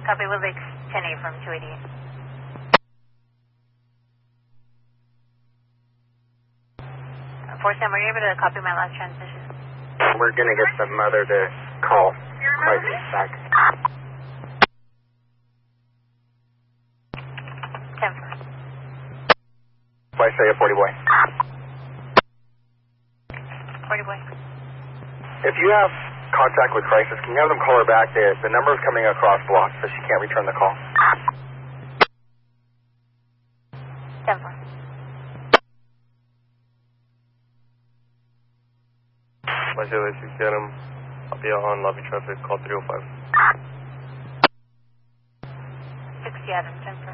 Copy Woodlake 10-8 from 288. Sam, were you able to copy my last transmission? We're going to get the mother to call crisis back. 10-4. Why say a 40 boy? 40 boy. If you have contact with crisis, can you have them call her back? The number is coming across block, so she can't return the call. 10-4. My 086, get him. I'll be on lobby traffic, call 305. 60 Adams, 10-4.